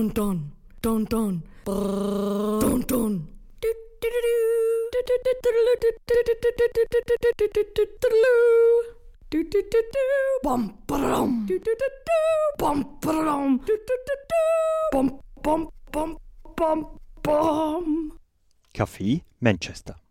Dun dun, dun dun, brrr, dun dun. Bom, bom, bom, bom, bom, bom, bom, bom. Café Manchester.